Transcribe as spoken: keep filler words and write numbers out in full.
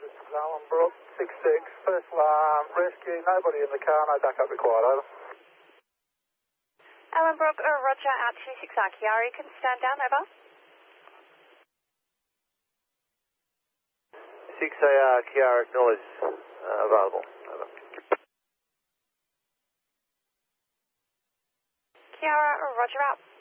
This is Alan Brook, six six, first alarm, rescue, nobody in the car, no backup required, over. Alan Brook, uh, Roger, out two six R Kiara, you can stand down, over. six A R Kiara, acknowledge, uh, available, over. Kiara, uh, Roger, out.